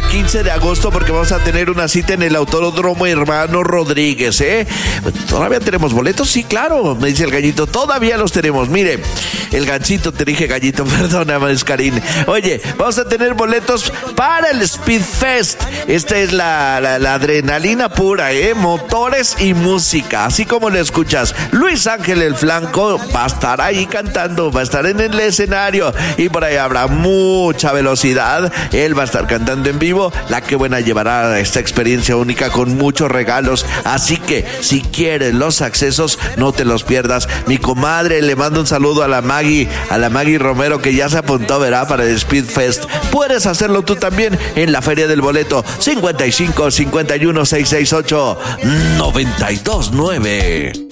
15 de agosto porque vamos a tener una cita en el Autódromo Hermano Rodríguez, ¿eh? ¿Todavía tenemos boletos? Sí, claro, me dice el gallito, todavía los tenemos. Mire, el ganchito, te dije gallito, perdóname, Escarín. Oye, vamos a tener boletos para el Speed Fest. Esta es la adrenalina pura, motores y música, así como le escuchas. Luis Ángel el Flanco va a estar ahí cantando, va a estar en el escenario y por ahí habrá mucha velocidad. Él va a estar cantando en vivo. La que buena llevará esta experiencia única con muchos regalos, así que si quieres los accesos no te los pierdas. Mi comadre le mando un saludo a la Maggie Romero, que ya se apuntó, verá, para el Speed Fest. Puedes hacerlo tú también en la Feria del Boleto. 55 51 668 929.